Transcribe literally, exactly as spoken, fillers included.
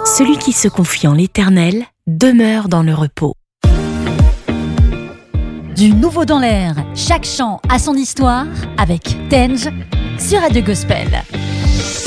Celui qui se confie en l'Éternel demeure dans le repos. Du nouveau dans l'air, chaque chant a son histoire avec Tenge sur Radio Gospel.